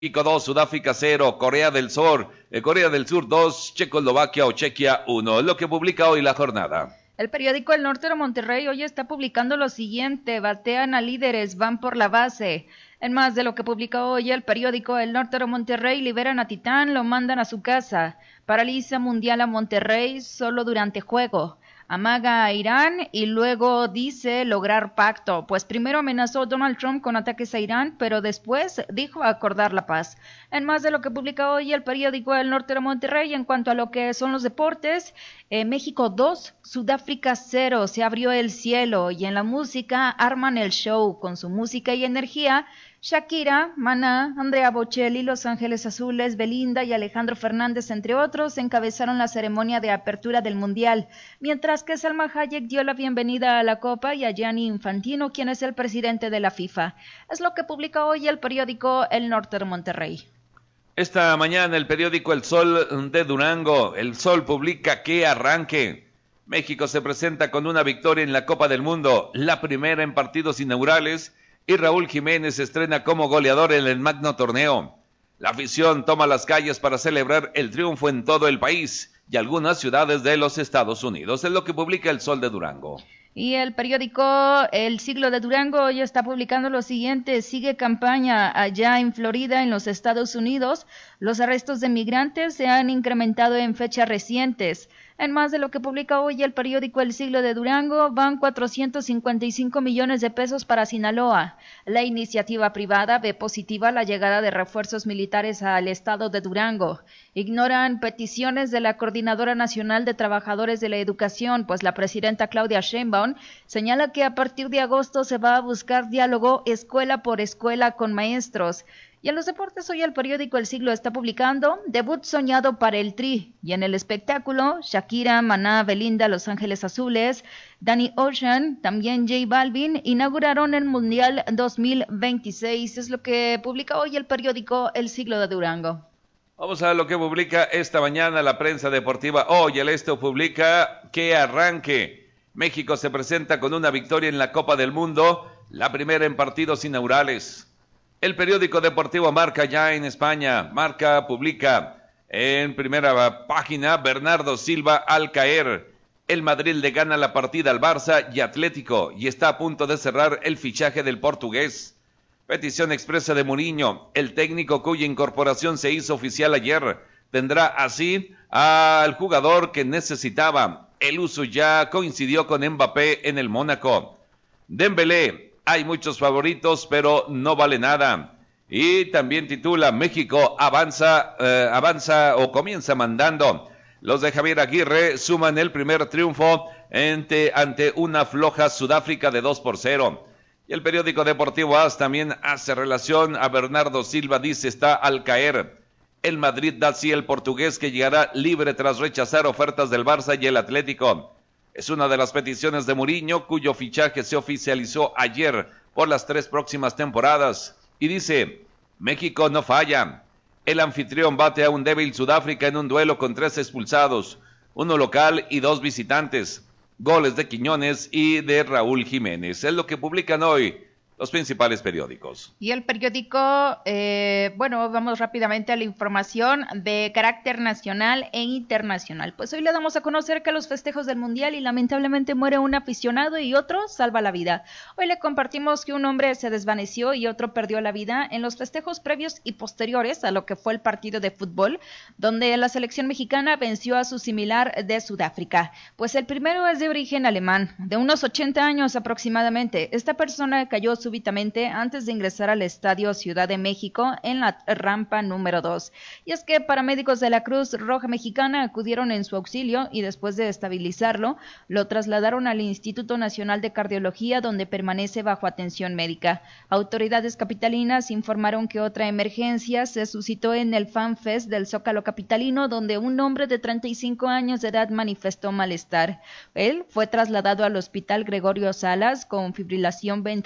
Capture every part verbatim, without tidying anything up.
México dos, Sudáfrica cero, Corea del Sur, eh, Corea del Sur dos, Checoslovaquia o Chequia uno, lo que publica hoy la jornada. El periódico El Norte de Monterrey hoy está publicando lo siguiente: batean a líderes, van por la base. En más de lo que publica hoy el periódico El Norte de Monterrey, liberan a Titán, lo mandan a su casa. Paraliza mundial a Monterrey solo durante juego. Amaga a Irán y luego dice lograr pacto. Pues primero amenazó Donald Trump con ataques a Irán, pero después dijo acordar la paz. En más de lo que publica hoy el periódico El Norte de Monterrey, en cuanto a lo que son los deportes, eh, México dos, Sudáfrica cero, se abrió el cielo. Y en la música arman el show con su música y energía. Shakira, Maná, Andrea Bocelli, Los Ángeles Azules, Belinda y Alejandro Fernández, entre otros, encabezaron la ceremonia de apertura del Mundial, mientras que Salma Hayek dio la bienvenida a la Copa y a Gianni Infantino, quien es el presidente de la FIFA. Es lo que publica hoy el periódico El Norte de Monterrey. Esta mañana el periódico El Sol de Durango, El Sol publica que arranque. México se presenta con una victoria en la Copa del Mundo, la primera en partidos inaugurales, y Raúl Jiménez se estrena como goleador en el magno torneo. La afición toma las calles para celebrar el triunfo en todo el país y algunas ciudades de los Estados Unidos. Es lo que publica El Sol de Durango. Y el periódico El Siglo de Durango hoy está publicando lo siguiente: sigue campaña allá en Florida, en los Estados Unidos. Los arrestos de migrantes se han incrementado en fechas recientes. En más de lo que publica hoy el periódico El Siglo de Durango, van cuatrocientos cincuenta y cinco millones de pesos para Sinaloa. La iniciativa privada ve positiva la llegada de refuerzos militares al estado de Durango. Ignoran peticiones de la Coordinadora Nacional de Trabajadores de la Educación, pues la presidenta Claudia Sheinbaum señala que a partir de agosto se va a buscar diálogo escuela por escuela con maestros. Y en los deportes hoy el periódico El Siglo está publicando debut soñado para el Tri. Y en el espectáculo, Shakira, Maná, Belinda, Los Ángeles Azules, Danny Ocean, también J Balvin inauguraron el Mundial dos mil veintiséis. Es lo que publica hoy el periódico El Siglo de Durango. Vamos a ver lo que publica esta mañana la prensa deportiva. Hoy el Esto publica que arranque. México se presenta con una victoria en la Copa del Mundo, la primera en partidos inaugurales. El periódico deportivo Marca ya en España. Marca publica en primera página: Bernardo Silva al caer. El Madrid le gana la partida al Barça y Atlético y está a punto de cerrar el fichaje del portugués. Petición expresa de Mourinho. El técnico cuya incorporación se hizo oficial ayer tendrá así al jugador que necesitaba. El uso ya coincidió con Mbappé en el Mónaco. Dembélé. Hay muchos favoritos, pero no vale nada. Y también titula: México avanza, eh, avanza o comienza mandando. Los de Javier Aguirre suman el primer triunfo ante, ante una floja Sudáfrica de dos por cero. Y el periódico deportivo A S también hace relación a Bernardo Silva, dice está al caer. El Madrid da sí el portugués que llegará libre tras rechazar ofertas del Barça y el Atlético. Es una de las peticiones de Mourinho, cuyo fichaje se oficializó ayer por las tres próximas temporadas. Y dice: México no falla. El anfitrión bate a un débil Sudáfrica en un duelo con tres expulsados, uno local y dos visitantes. Goles de Quiñones y de Raúl Jiménez. Es lo que publican hoy los principales periódicos. Y el periódico, eh, bueno, vamos rápidamente a la información de carácter nacional e internacional. Pues hoy le damos a conocer que los festejos del Mundial y lamentablemente muere un aficionado y otro salva la vida. Hoy le compartimos que un hombre se desvaneció y otro perdió la vida en los festejos previos y posteriores a lo que fue el partido de fútbol, donde la selección mexicana venció a su similar de Sudáfrica. Pues el primero es de origen alemán, de unos ochenta años aproximadamente. Esta persona cayó su súbitamente antes de ingresar al Estadio Ciudad de México en la rampa número dos. Y es que paramédicos de la Cruz Roja Mexicana acudieron en su auxilio y después de estabilizarlo, lo trasladaron al Instituto Nacional de Cardiología, donde permanece bajo atención médica. Autoridades capitalinas informaron que otra emergencia se suscitó en el Fan Fest del Zócalo capitalino, donde un hombre de treinta y cinco años de edad manifestó malestar. Él fue trasladado al Hospital Gregorio Salas con fibrilación ventricular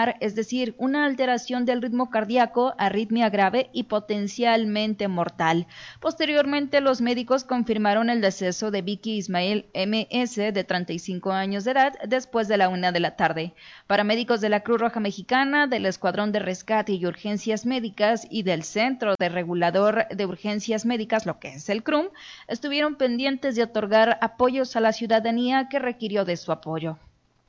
cerebral, es decir, una alteración del ritmo cardíaco, arritmia grave y potencialmente mortal. Posteriormente, los médicos confirmaron el deceso de Vicky Ismael M S, de treinta y cinco años de edad, después de la una de la tarde. Paramédicos de la Cruz Roja Mexicana, del Escuadrón de Rescate y Urgencias Médicas y del Centro de Regulador de Urgencias Médicas, lo que es el C R U M, estuvieron pendientes de otorgar apoyos a la ciudadanía que requirió de su apoyo.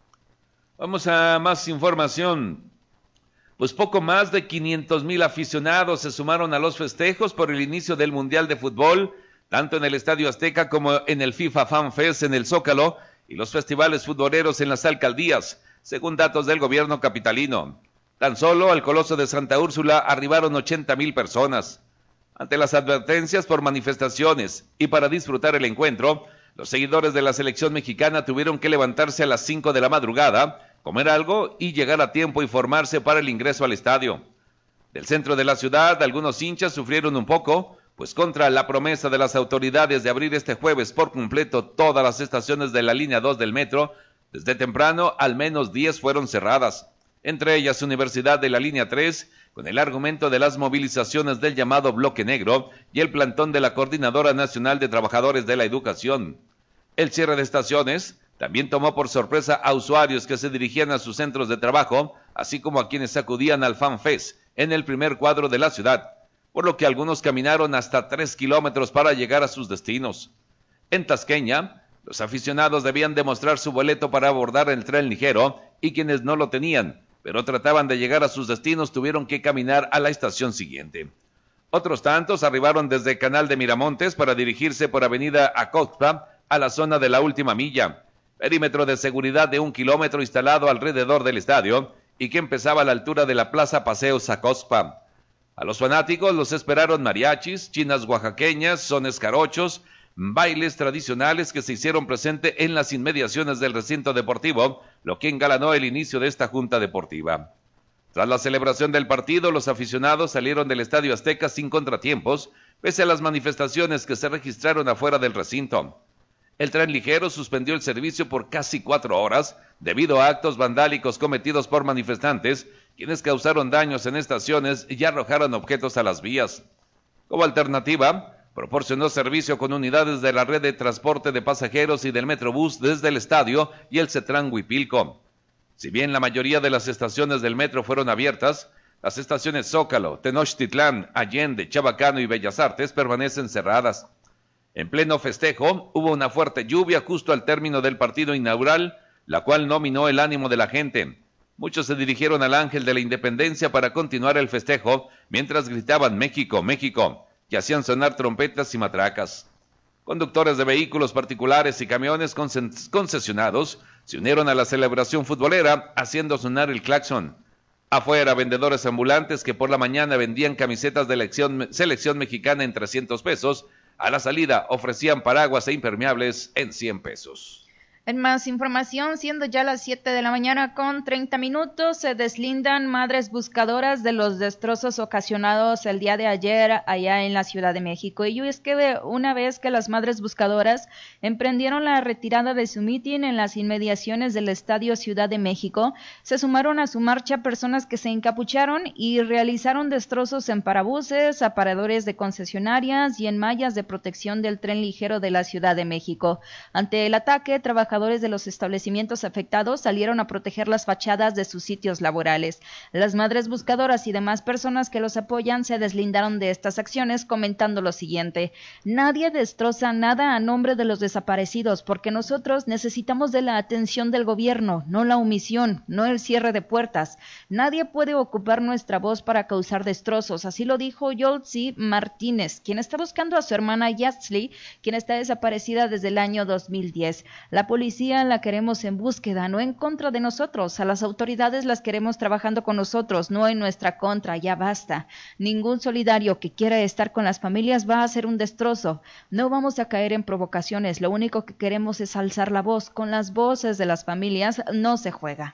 Vamos a más información. Pues poco más de quinientos mil aficionados se sumaron a los festejos por el inicio del Mundial de Fútbol, tanto en el Estadio Azteca como en el FIFA Fan Fest en el Zócalo y los festivales futboleros en las alcaldías, según datos del gobierno capitalino. Tan solo al Coloso de Santa Úrsula arribaron ochenta mil personas. Ante las advertencias por manifestaciones y para disfrutar el encuentro, los seguidores de la selección mexicana tuvieron que levantarse a las cinco de la madrugada, comer algo y llegar a tiempo y formarse para el ingreso al estadio. Del centro de la ciudad, algunos hinchas sufrieron un poco, pues contra la promesa de las autoridades de abrir este jueves por completo todas las estaciones de la línea dos del metro, desde temprano al menos diez fueron cerradas, entre ellas Universidad de la línea tres, con el argumento de las movilizaciones del llamado Bloque Negro y el plantón de la Coordinadora Nacional de Trabajadores de la Educación. El cierre de estaciones también tomó por sorpresa a usuarios que se dirigían a sus centros de trabajo, así como a quienes acudían al Fan Fest en el primer cuadro de la ciudad, por lo que algunos caminaron hasta tres kilómetros para llegar a sus destinos. En Tasqueña, los aficionados debían demostrar su boleto para abordar el tren ligero y quienes no lo tenían, pero trataban de llegar a sus destinos, tuvieron que caminar a la estación siguiente. Otros tantos arribaron desde Canal de Miramontes para dirigirse por Avenida Acoxpa a la zona de la última milla, perímetro de seguridad de un kilómetro instalado alrededor del estadio y que empezaba a la altura de la Plaza Paseos Acoxpa. A los fanáticos los esperaron mariachis, chinas oaxaqueñas, sones jarochos, bailes tradicionales que se hicieron presente en las inmediaciones del recinto deportivo, lo que engalanó el inicio de esta junta deportiva. Tras la celebración del partido, los aficionados salieron del Estadio Azteca sin contratiempos, pese a las manifestaciones que se registraron afuera del recinto. El tren ligero suspendió el servicio por casi cuatro horas debido a actos vandálicos cometidos por manifestantes, quienes causaron daños en estaciones y arrojaron objetos a las vías. Como alternativa, proporcionó servicio con unidades de la red de transporte de pasajeros y del Metrobús desde el estadio y el Cetrán Huipilco. Si bien la mayoría de las estaciones del metro fueron abiertas, las estaciones Zócalo, Tenochtitlán, Allende, Chabacano y Bellas Artes permanecen cerradas. En pleno festejo, hubo una fuerte lluvia justo al término del partido inaugural, la cual no minó el ánimo de la gente. Muchos se dirigieron al Ángel de la Independencia para continuar el festejo, mientras gritaban México, México, y hacían sonar trompetas y matracas. Conductores de vehículos particulares y camiones concesionados se unieron a la celebración futbolera, haciendo sonar el claxon. Afuera, vendedores ambulantes que por la mañana vendían camisetas de elección, selección mexicana en trescientos pesos, a la salida ofrecían paraguas e impermeables en cien pesos. En más información, siendo ya las siete de la mañana con treinta minutos, se deslindan madres buscadoras de los destrozos ocasionados el día de ayer allá en la Ciudad de México. Y es que una vez que las madres buscadoras emprendieron la retirada de su mitin en las inmediaciones del Estadio Ciudad de México, se sumaron a su marcha personas que se encapucharon y realizaron destrozos en parabuses, aparadores de concesionarias y en mallas de protección del tren ligero de la Ciudad de México. Ante el ataque, trabajadores de los establecimientos afectados salieron a proteger las fachadas de sus sitios laborales. Las madres buscadoras y demás personas que los apoyan se deslindaron de estas acciones comentando lo siguiente: nadie destroza nada a nombre de los desaparecidos, porque nosotros necesitamos de la atención del gobierno, no la omisión, no el cierre de puertas. Nadie puede ocupar nuestra voz para causar destrozos, así lo dijo Yoltzi Martínez, quien está buscando a su hermana Yatsli, quien está desaparecida desde el año dos mil diez. La policía la queremos en búsqueda, no en contra de nosotros. A las autoridades las queremos trabajando con nosotros, no en nuestra contra. Ya basta. Ningún solidario que quiera estar con las familias va a hacer un destrozo. No vamos a caer en provocaciones. Lo único que queremos es alzar la voz. Con las voces de las familias no se juega.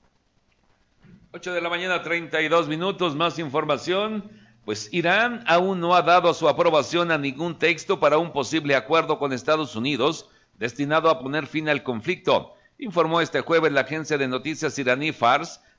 ocho de la mañana, treinta y dos minutos. Más información. Pues Irán aún no ha dado su aprobación a ningún texto para un posible acuerdo con Estados Unidos destinado a poner fin al conflicto, informó este jueves la agencia de noticias iraní Fars,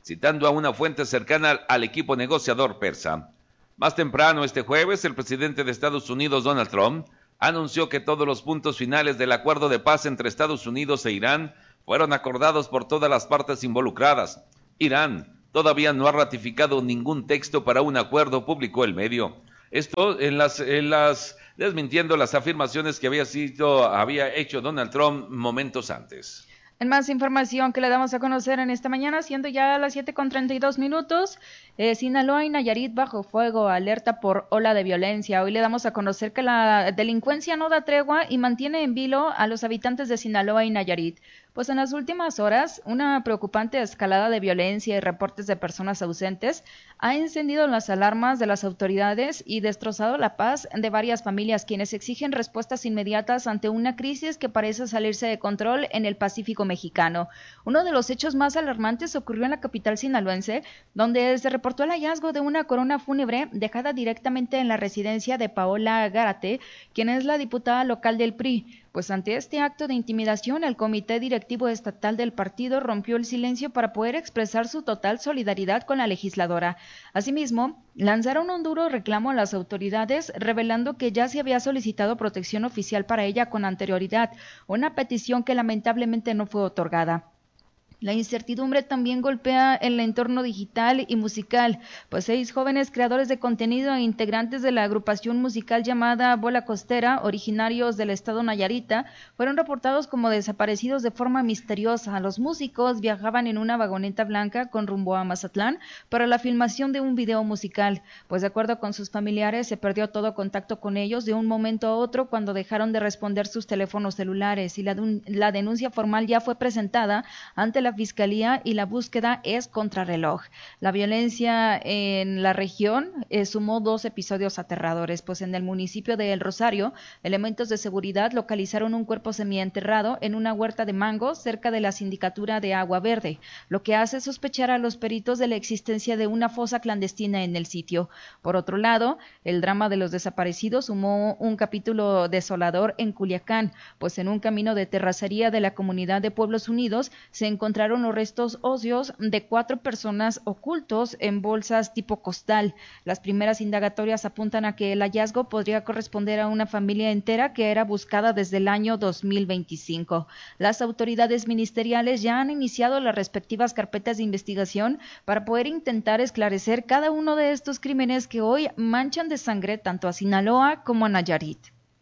citando a una fuente cercana al equipo negociador persa. Más temprano este jueves, el presidente de Estados Unidos, Donald Trump, anunció que todos los puntos finales del acuerdo de paz entre Estados Unidos e Irán fueron acordados por todas las partes involucradas. Irán todavía no ha ratificado ningún texto para un acuerdo, publicó el medio. Esto en las, en las desmintiendo las afirmaciones que había, sido, había hecho Donald Trump momentos antes. En más información que le damos a conocer en esta mañana, siendo ya a las siete con treinta y dos minutos, eh, Sinaloa y Nayarit bajo fuego, alerta por ola de violencia. Hoy le damos a conocer que la delincuencia no da tregua y mantiene en vilo a los habitantes de Sinaloa y Nayarit. Pues en las últimas horas, una preocupante escalada de violencia y reportes de personas ausentes ha encendido las alarmas de las autoridades y destrozado la paz de varias familias, quienes exigen respuestas inmediatas ante una crisis que parece salirse de control en el Pacífico mexicano. Uno de los hechos más alarmantes ocurrió en la capital sinaloense, donde se reportó el hallazgo de una corona fúnebre dejada directamente en la residencia de Paola Gárate, quien es la diputada local del P R I. Pues ante este acto de intimidación, el Comité Directivo Estatal del partido rompió el silencio para poder expresar su total solidaridad con la legisladora. Asimismo, lanzaron un duro reclamo a las autoridades, revelando que ya se había solicitado protección oficial para ella con anterioridad, una petición que lamentablemente no fue otorgada. La incertidumbre también golpea el entorno digital y musical, pues seis jóvenes creadores de contenido e integrantes de la agrupación musical llamada Bola Costera, originarios del estado Nayarita, fueron reportados como desaparecidos de forma misteriosa. Los músicos viajaban en una vagoneta blanca con rumbo a Mazatlán para la filmación de un video musical, pues de acuerdo con sus familiares se perdió todo contacto con ellos de un momento a otro cuando dejaron de responder sus teléfonos celulares y la, la denuncia formal ya fue presentada ante la Fiscalía y la búsqueda es contrarreloj. La violencia en la región eh, sumó dos episodios aterradores, pues en el municipio de El Rosario, elementos de seguridad localizaron un cuerpo semienterrado en una huerta de mangos cerca de la sindicatura de Agua Verde, lo que hace sospechar a los peritos de la existencia de una fosa clandestina en el sitio. Por otro lado, el drama de los desaparecidos sumó un capítulo desolador en Culiacán, pues en un camino de terracería de la comunidad de Pueblos Unidos se encontraron los restos óseos de cuatro personas ocultos en bolsas tipo costal. Las primeras indagatorias apuntan a que el hallazgo podría corresponder a una familia entera que era buscada desde el año dos mil veinticinco. Las autoridades ministeriales ya han iniciado las respectivas carpetas de investigación para poder intentar esclarecer cada uno de estos crímenes que hoy manchan de sangre tanto a Sinaloa como a Nayarit.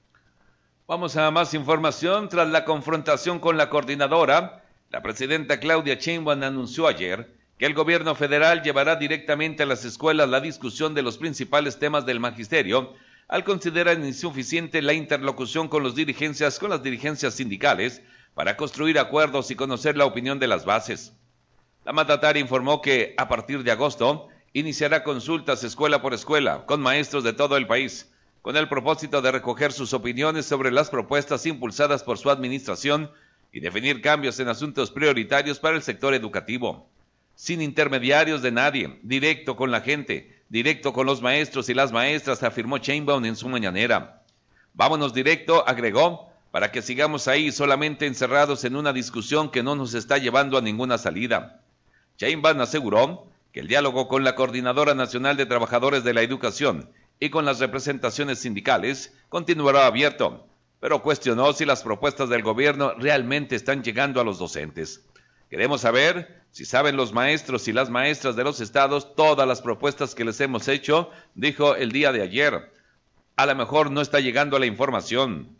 Vamos a más información. Tras la confrontación con la coordinadora, la presidenta Claudia Sheinbaum anunció ayer que el gobierno federal llevará directamente a las escuelas la discusión de los principales temas del magisterio, al considerar insuficiente la interlocución con los dirigencias, con las dirigencias sindicales para construir acuerdos y conocer la opinión de las bases. La mandataria informó que a partir de agosto iniciará consultas escuela por escuela con maestros de todo el país, con el propósito de recoger sus opiniones sobre las propuestas impulsadas por su administración y definir cambios en asuntos prioritarios para el sector educativo. Sin intermediarios de nadie, directo con la gente, directo con los maestros y las maestras, afirmó Sheinbaum en su mañanera. Vámonos directo, agregó, para que sigamos ahí solamente encerrados en una discusión que no nos está llevando a ninguna salida. Sheinbaum aseguró que el diálogo con la Coordinadora Nacional de Trabajadores de la Educación y con las representaciones sindicales continuará abierto, pero cuestionó si las propuestas del gobierno realmente están llegando a los docentes. Queremos saber si saben los maestros y las maestras de los estados todas las propuestas que les hemos hecho, dijo el día de ayer. A lo mejor no está llegando la información.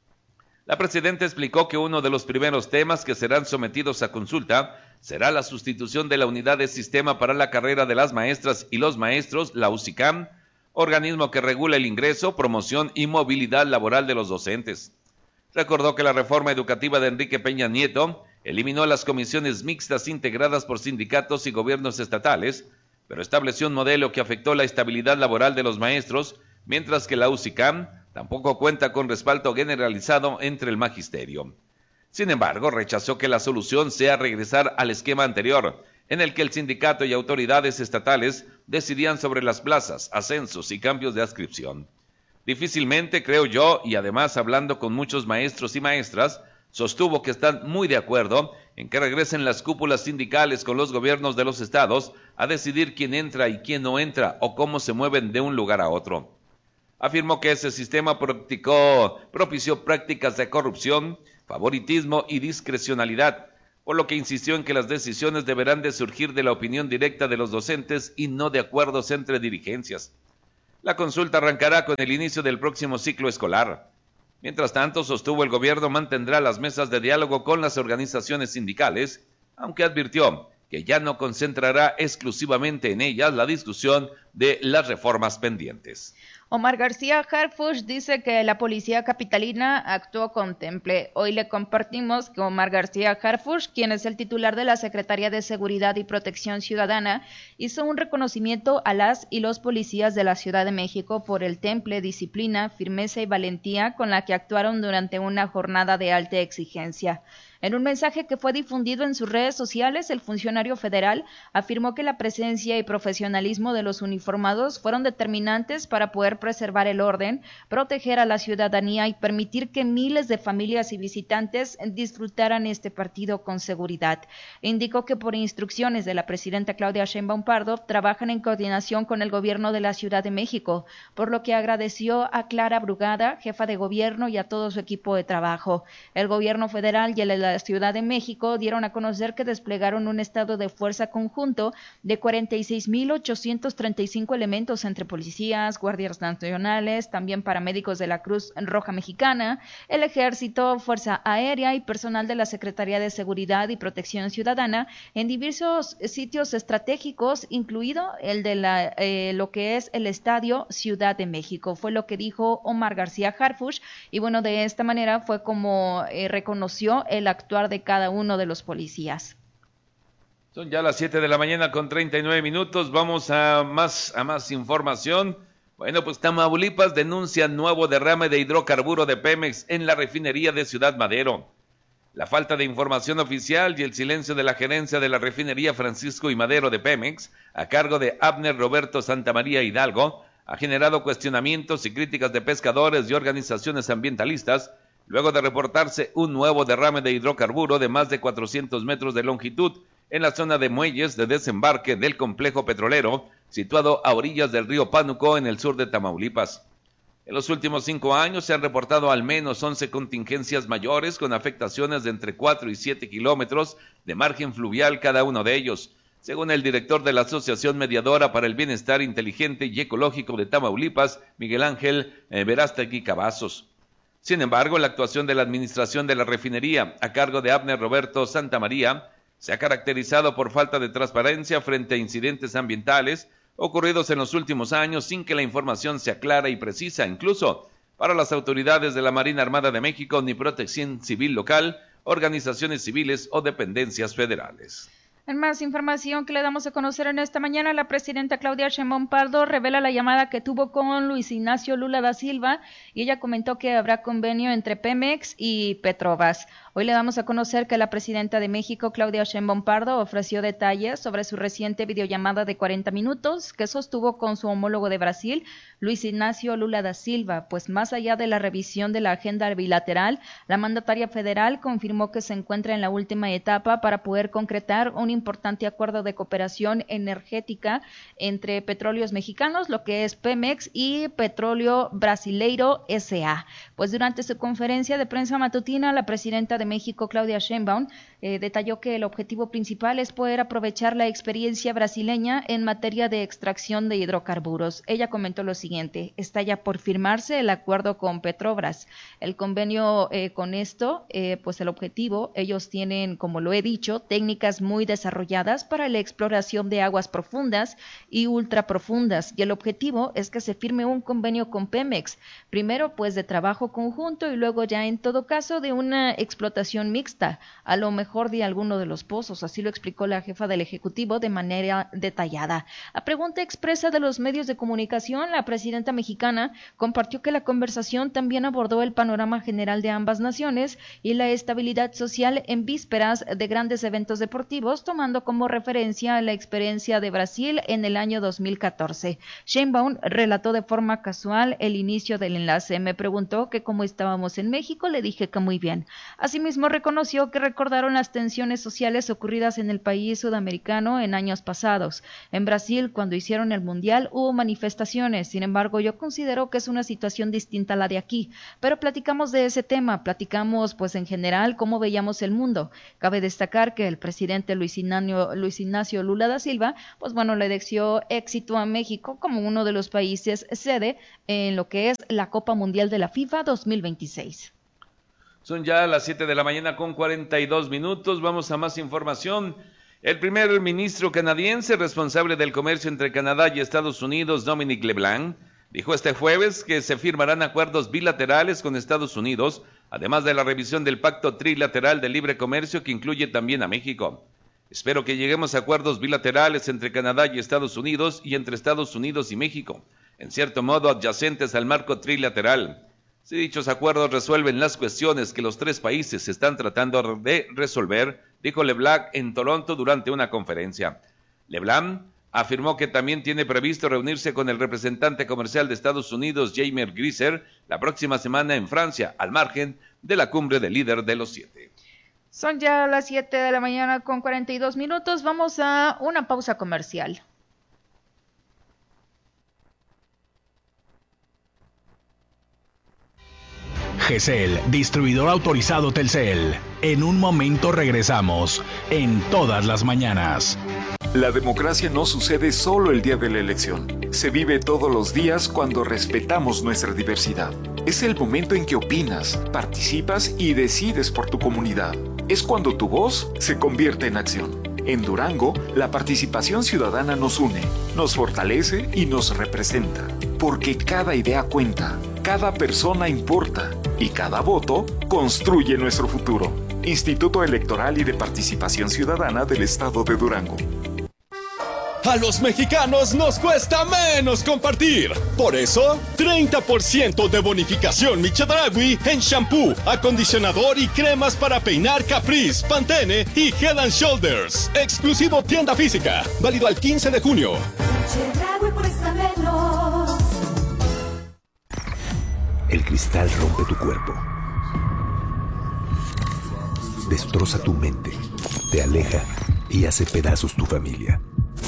La presidenta explicó que uno de los primeros temas que serán sometidos a consulta será la sustitución de la unidad de sistema para la carrera de las maestras y los maestros, la U S I C A M, organismo que regula el ingreso, promoción y movilidad laboral de los docentes. Recordó que la reforma educativa de Enrique Peña Nieto eliminó las comisiones mixtas integradas por sindicatos y gobiernos estatales, pero estableció un modelo que afectó la estabilidad laboral de los maestros, mientras que la U S I C A M tampoco cuenta con respaldo generalizado entre el magisterio. Sin embargo, rechazó que la solución sea regresar al esquema anterior, en el que el sindicato y autoridades estatales decidían sobre las plazas, ascensos y cambios de adscripción. Difícilmente, creo yo, y además hablando con muchos maestros y maestras, Sostuvo que están muy de acuerdo en que regresen las cúpulas sindicales con los gobiernos de los estados a decidir quién entra y quién no entra o cómo se mueven de un lugar a otro. Afirmó que ese sistema practicó, propició prácticas de corrupción, favoritismo y discrecionalidad, por lo que insistió en que las decisiones deberán de surgir de la opinión directa de los docentes y no de acuerdos entre dirigencias. La consulta arrancará con el inicio del próximo ciclo escolar. Mientras tanto, sostuvo, el gobierno mantendrá las mesas de diálogo con las organizaciones sindicales, aunque advirtió que ya no concentrará exclusivamente en ellas la discusión de las reformas pendientes. Omar García Harfuch dice que la policía capitalina actuó con temple. Hoy le compartimos que Omar García Harfuch, quien es el titular de la Secretaría de Seguridad y Protección Ciudadana, hizo un reconocimiento a las y los policías de la Ciudad de México por el temple, disciplina, firmeza y valentía con la que actuaron durante una jornada de alta exigencia. En un mensaje que fue difundido en sus redes sociales, el funcionario federal afirmó que la presencia y profesionalismo de los uniformados fueron determinantes para poder preservar el orden, proteger a la ciudadanía y permitir que miles de familias y visitantes disfrutaran este partido con seguridad. Indicó que por instrucciones de la presidenta Claudia Sheinbaum Pardo trabajan en coordinación con el gobierno de la Ciudad de México, por lo que agradeció a Clara Brugada, jefa de gobierno, y a todo su equipo de trabajo. El gobierno federal y el la Ciudad de México dieron a conocer que desplegaron un estado de fuerza conjunto de cuarenta y seis mil ochocientos treinta y cinco elementos entre policías, guardias nacionales, también paramédicos de la Cruz Roja Mexicana, el Ejército, Fuerza Aérea y personal de la Secretaría de Seguridad y Protección Ciudadana en diversos sitios estratégicos, incluido el de la, eh, lo que es el Estadio Ciudad de México. Fue lo que dijo Omar García Harfuch y bueno, de esta manera fue como eh, reconoció el actuar de cada uno de los policías. Son ya las siete de la mañana con treinta y nueve minutos. Vamos a más, a más información. Bueno, pues Tamaulipas denuncia nuevo derrame de hidrocarburo de Pemex en la refinería de Ciudad Madero. La falta de información oficial y el silencio de la gerencia de la refinería Francisco y Madero de Pemex, a cargo de Abner Roberto Santamaría Hidalgo, ha generado cuestionamientos y críticas de pescadores y organizaciones ambientalistas, luego de reportarse un nuevo derrame de hidrocarburo de más de cuatrocientos metros de longitud en la zona de muelles de desembarque del complejo petrolero, situado a orillas del río Pánuco en el sur de Tamaulipas. En los últimos cinco años se han reportado al menos once contingencias mayores con afectaciones de entre cuatro y siete kilómetros de margen fluvial cada uno de ellos, según el director de la Asociación Mediadora para el Bienestar Inteligente y Ecológico de Tamaulipas, Miguel Ángel eh, Verástegui Cavazos. Sin embargo, la actuación de la administración de la refinería, a cargo de Abner Roberto Santamaría, se ha caracterizado por falta de transparencia frente a incidentes ambientales ocurridos en los últimos años sin que la información sea clara y precisa, incluso para las autoridades de la Marina Armada de México ni Protección Civil local, organizaciones civiles o dependencias federales. En más información que le damos a conocer en esta mañana, la presidenta Claudia Sheinbaum Pardo revela la llamada que tuvo con Luis Ignacio Lula da Silva y ella comentó que habrá convenio entre Pemex y Petrobras. Hoy le damos a conocer que la presidenta de México, Claudia Sheinbaum Pardo, ofreció detalles sobre su reciente videollamada de cuarenta minutos que sostuvo con su homólogo de Brasil, Luis Ignacio Lula da Silva, pues más allá de la revisión de la agenda bilateral, la mandataria federal confirmó que se encuentra en la última etapa para poder concretar un importante acuerdo de cooperación energética entre Petróleos Mexicanos, lo que es Pemex, y Petróleo Brasileiro S A. Pues durante su conferencia de prensa matutina, la presidenta de México, Claudia Sheinbaum, eh, detalló que el objetivo principal es poder aprovechar la experiencia brasileña en materia de extracción de hidrocarburos. Ella comentó lo siguiente: está ya por firmarse el acuerdo con Petrobras. El convenio eh, con esto, eh, pues el objetivo, ellos tienen, como lo he dicho, técnicas muy desarrolladas desarrolladas para la exploración de aguas profundas y ultraprofundas, y el objetivo es que se firme un convenio con Pemex, primero pues de trabajo conjunto y luego ya en todo caso de una explotación mixta, a lo mejor de alguno de los pozos, así lo explicó la jefa del Ejecutivo de manera detallada. A pregunta expresa de los medios de comunicación, la presidenta mexicana compartió que la conversación también abordó el panorama general de ambas naciones y la estabilidad social en vísperas de grandes eventos deportivos, tomando tomando como referencia la experiencia de Brasil en el año dos mil catorce. Sheinbaum relató de forma casual el inicio del enlace. Me preguntó que cómo estábamos en México, le dije que muy bien. Asimismo, reconoció que recordaron las tensiones sociales ocurridas en el país sudamericano en años pasados. En Brasil, cuando hicieron el Mundial, hubo manifestaciones. Sin embargo, yo considero que es una situación distinta a la de aquí. Pero platicamos de ese tema, platicamos pues en general cómo veíamos el mundo. Cabe destacar que el presidente Luis Ignacio, Luis Ignacio Lula da Silva, pues bueno, le deseó éxito a México como uno de los países sede en lo que es la Copa Mundial de la FIFA dos mil veintiséis. Son ya las siete de la mañana con cuarenta y dos minutos. Vamos a más información. El primer ministro canadiense responsable del comercio entre Canadá y Estados Unidos, Dominic LeBlanc, dijo este jueves que se firmarán acuerdos bilaterales con Estados Unidos, además de la revisión del Pacto Trilateral de Libre Comercio que incluye también a México. Espero que lleguemos a acuerdos bilaterales entre Canadá y Estados Unidos y entre Estados Unidos y México, en cierto modo adyacentes al marco trilateral. Si dichos acuerdos resuelven las cuestiones que los tres países están tratando de resolver, dijo LeBlanc en Toronto durante una conferencia. LeBlanc afirmó que también tiene previsto reunirse con el representante comercial de Estados Unidos, Jaime Grisser, la próxima semana en Francia, al margen de la cumbre del líder de los siete. Son ya las siete de la mañana con cuarenta y dos minutos. Vamos a una pausa comercial. G C L, distribuidor autorizado Telcel. En un momento regresamos, en todas las mañanas. La democracia no sucede solo el día de la elección. Se vive todos los días cuando respetamos nuestra diversidad. Es el momento en que opinas, participas y decides por tu comunidad. Es cuando tu voz se convierte en acción. En Durango, la participación ciudadana nos une, nos fortalece y nos representa. Porque cada idea cuenta, cada persona importa y cada voto construye nuestro futuro. Instituto Electoral y de Participación Ciudadana del Estado de Durango. A los mexicanos nos cuesta menos compartir. Por eso, treinta por ciento de bonificación Michedragui en shampoo, acondicionador y cremas para peinar Caprice, Pantene y Head and Shoulders. Exclusivo tienda física. Válido al quince de junio. Michedragui cuesta menos. El cristal rompe tu cuerpo. Destroza tu mente. Te aleja y hace pedazos tu familia.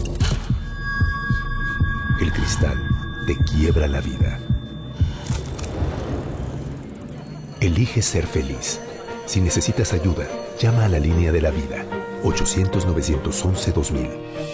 El cristal te quiebra la vida. Elige ser feliz. Si necesitas ayuda, llama a la línea de la vida. ochocientos, novecientos once, dos mil.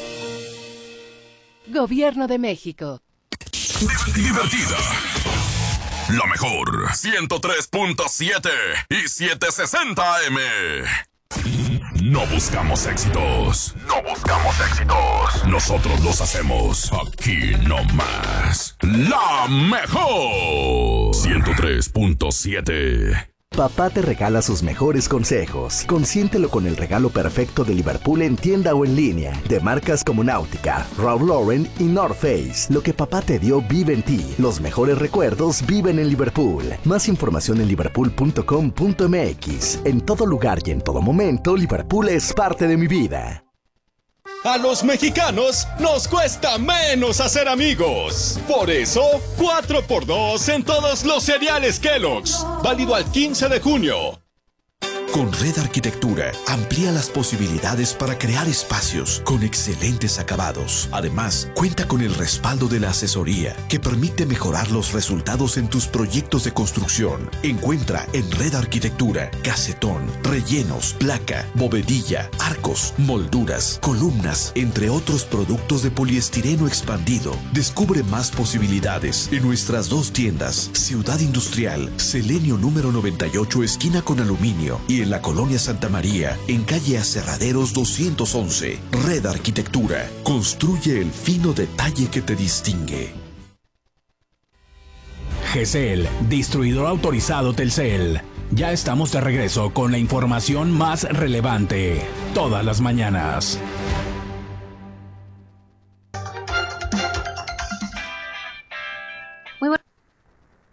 Gobierno de México. Divertida. La mejor. ciento tres punto siete y setecientos sesenta A M. No buscamos éxitos. No buscamos éxitos. Nosotros los hacemos aquí nomás. La mejor. ciento tres punto siete. Papá te regala sus mejores consejos. Consiéntelo con el regalo perfecto de Liverpool en tienda o en línea. De marcas como Nautica, Ralph Lauren y North Face. Lo que papá te dio vive en ti. Los mejores recuerdos viven en Liverpool. Más información en liverpool punto com punto m x. En todo lugar y en todo momento, Liverpool es parte de mi vida. A los mexicanos nos cuesta menos hacer amigos. Por eso, cuatro por dos en todos los cereales Kellogg's. Válido al quince de junio. Con Red Arquitectura, amplía las posibilidades para crear espacios con excelentes acabados. Además, cuenta con el respaldo de la asesoría que permite mejorar los resultados en tus proyectos de construcción. Encuentra en Red Arquitectura casetón, rellenos, placa, bovedilla, arcos, molduras, columnas, entre otros productos de poliestireno expandido. Descubre más posibilidades en nuestras dos tiendas, Ciudad Industrial, Selenio número noventa y ocho, esquina con aluminio, y en la Colonia Santa María, en calle Aserraderos doscientos once. Red Arquitectura. Construye el fino detalle que te distingue. G C L, distribuidor autorizado Telcel. Ya estamos de regreso con la información más relevante. Todas las mañanas.